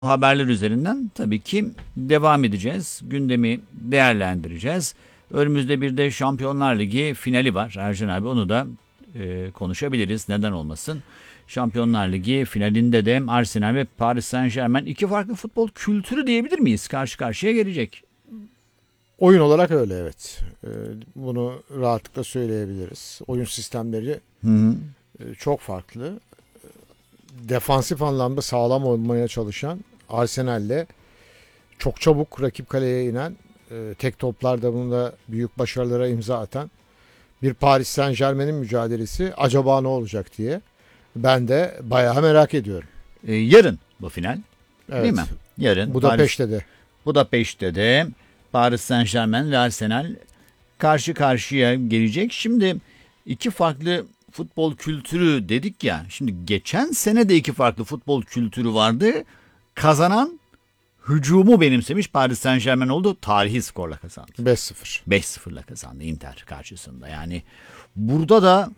haberler üzerinden tabii ki devam edeceğiz. Gündemi değerlendireceğiz. Önümüzde bir de Şampiyonlar Ligi finali var. Ercan abi onu da konuşabiliriz. Neden olmasın? Şampiyonlar Ligi finalinde de Arsenal ve Paris Saint-Germain iki farklı futbol kültürü diyebilir miyiz? Karşı karşıya gelecek. Oyun olarak öyle, evet. Bunu rahatlıkla söyleyebiliriz. Oyun sistemleri Hı. çok farklı. Defansif anlamda sağlam olmaya çalışan Arsenal'le çok çabuk rakip kaleye inen, tek toplarda bunda büyük başarılara imza atan bir Paris Saint-Germain'in mücadelesi acaba ne olacak diye ben de bayağı merak ediyorum. Yarın bu final, Evet. değil mi? Yarın Budapeşte de. Paris Saint-Germain ve Arsenal karşı karşıya gelecek. Şimdi iki farklı futbol kültürü dedik ya. Şimdi geçen sene de iki farklı futbol kültürü vardı. Kazanan hücumu benimsemiş Paris Saint-Germain oldu. Tarihi skorla kazandı. 5-0. 5-0'la kazandı Inter karşısında. Yani burada da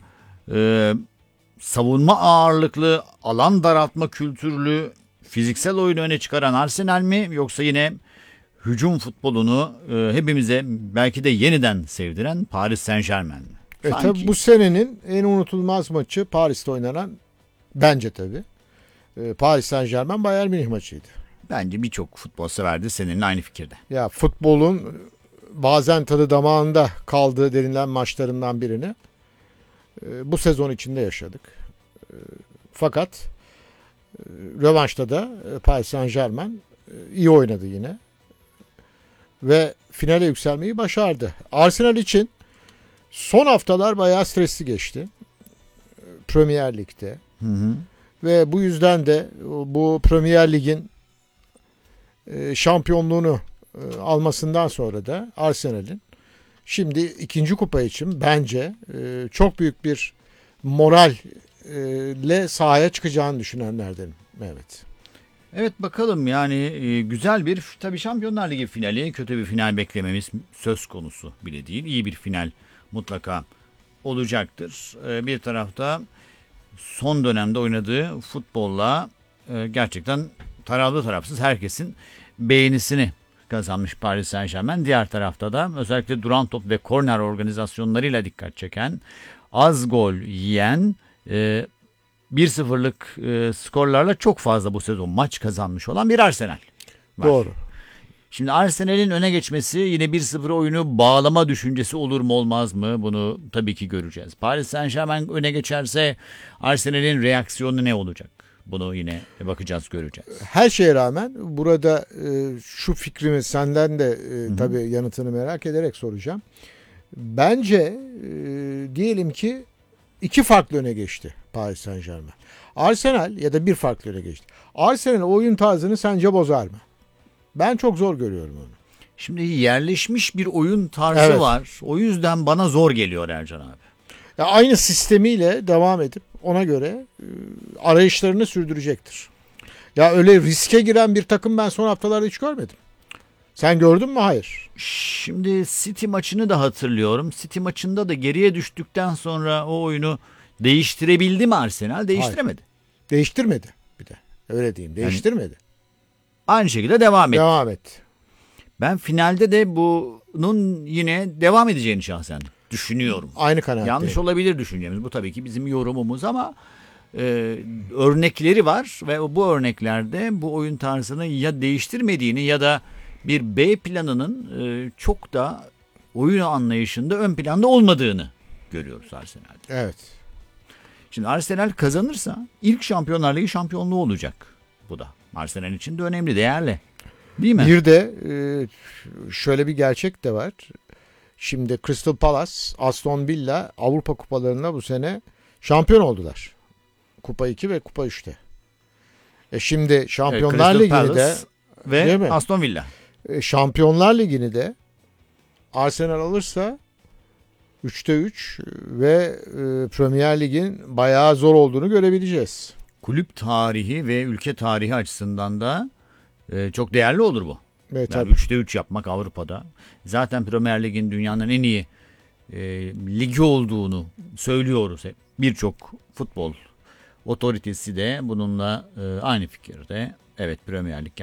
savunma ağırlıklı, alan daraltma kültürlü, fiziksel oyunu öne çıkaran Arsenal mi, yoksa yine hücum futbolunu hepimize belki de yeniden sevdiren Paris Saint-Germain mi? Tabii bu senenin en unutulmaz maçı Paris'te oynanan, bence tabii, Paris Saint-Germain Bayern Münih maçıydı. Bence birçok futbol sever de seninle aynı fikirde. Ya futbolun bazen tadı damağında kaldığı denilen maçlarından birini bu sezon içinde yaşadık. Fakat rövanşta da Paris Saint-Germain iyi oynadı yine ve finale yükselmeyi başardı. Arsenal için son haftalar bayağı stresli geçti Premier Lig'de. Hı. Ve bu yüzden de bu Premier Lig'in şampiyonluğunu almasından sonra da Arsenal'in şimdi ikinci kupa için bence çok büyük bir moralle sahaya çıkacağını düşünenlerdenim. Evet. Evet, bakalım yani güzel bir, tabii Şampiyonlar Ligi finali, kötü bir final beklememiz söz konusu bile değil. İyi bir final mutlaka olacaktır. Bir tarafta son dönemde oynadığı futbolla gerçekten taraflı tarafsız herkesin beğenisini kazanmış Paris Saint-Germain. Diğer tarafta da özellikle duran top ve korner organizasyonlarıyla dikkat çeken, az gol yiyen, 1-0'lık skorlarla çok fazla bu sezon maç kazanmış olan bir Arsenal var. Doğru. Şimdi Arsenal'in öne geçmesi yine 1-0 oyunu bağlama düşüncesi olur mu olmaz mı? Bunu tabii ki göreceğiz. Paris Saint-Germain öne geçerse Arsenal'in reaksiyonu ne olacak? Bunu yine bakacağız, göreceğiz. Her şeye rağmen burada şu fikrimi senden de tabii yanıtını merak ederek soracağım. Bence diyelim ki iki farklı öne geçti Paris Saint-Germain. Arsenal ya da bir farklı öne geçti. Arsenal oyun tarzını sence bozar mı? Ben çok zor görüyorum onu. Şimdi yerleşmiş bir oyun tarzı var. O yüzden bana zor geliyor Ercan abi. Ya aynı sistemiyle devam edip ona göre arayışlarını sürdürecektir. Ya öyle riske giren bir takım ben son haftalarda hiç görmedim. Sen gördün mü? Hayır. Şimdi City maçını da hatırlıyorum. City maçında da geriye düştükten sonra o oyunu değiştirebildi mi Arsenal? Değiştiremedi. Hayır. Değiştirmedi bir de. Öyle diyeyim. Değiştirmedi. Aynı şekilde devam etti. Devam etti. Ben finalde de bunun yine devam edeceğini şahsen düşünüyorum. Aynı kanaatteyim. Yanlış olabilir düşüncemiz. Bu tabii ki bizim yorumumuz ama örnekleri var ve bu örneklerde bu oyun tarzını ya değiştirmediğini ya da bir B planının çok da oyun anlayışında ön planda olmadığını görüyoruz Arsenal'de. Evet. Şimdi Arsenal kazanırsa ilk Şampiyonlar Ligi şampiyonluğu olacak. Bu da Arsenal için de önemli, değerli. Değil mi? Bir de şöyle bir gerçek de var. Şimdi Crystal Palace, Aston Villa Avrupa kupalarında bu sene şampiyon oldular. Kupa 2 ve Kupa 3'te. Şimdi Şampiyonlar Ligi'ni de ve Aston Villa. Şampiyonlar Ligi'ni de Arsenal alırsa 3'te 3 ve Premier Lig'in bayağı zor olduğunu görebileceğiz. Kulüp tarihi ve ülke tarihi açısından da çok değerli olur bu. Evet, yani 3'te 3 yapmak Avrupa'da. Zaten Premier Lig'in dünyanın en iyi ligi olduğunu söylüyoruz hep. Birçok futbol otoritesi de bununla aynı fikirde. Evet, Premier Lig